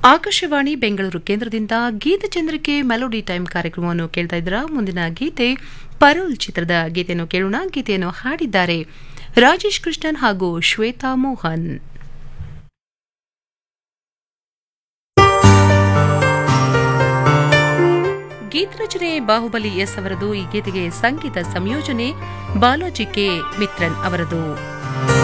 ಆಕಾಶವಾಣಿ ಬೆಂಗಳೂರು ಕೇಂದ್ರದಿಂದ ಗೀತಚಂದ್ರಿಕೆ melody time ಕಾರ್ಯಕ್ರಮವನ್ನು ಕೇಳ್ತಾ ಇದ್ರ ಮುಂದಿನ ಗೀತೆ ಪರೋಲ್ ಚಿತ್ರದ ಗೀತೆಯನ್ನು ಕೇಳೋಣ. ಗೀತೆಯನ್ನು ಹಾಡಿದ್ದಾರೆ ರಾಜೇಶ್ ಕೃಷ್ಣನ್ ಹಾಗೂ ಶ್ವೇತಾ ಮೋಹನ್. ಗೀತರಚನೆ ಬಾಹುಬಲಿ ಎಸ್ ಅವರದು. ಈ ಗೀತೆಗೆ ಸಂಗೀತ ಸಂಯೋಜನೆ ಬಾಲಾಜಿ ಕೆ ಮಿತ್ರನ್ ಅವರದು.